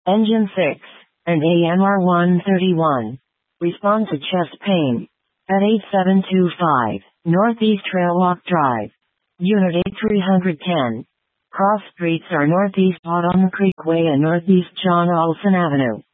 Engine 6, and AMR 131. Respond to chest pain. At 8725, Northeast Trailwalk Drive. Unit 8310. Cross streets are Northeast Potomac Creek Way and Northeast John Olson Avenue.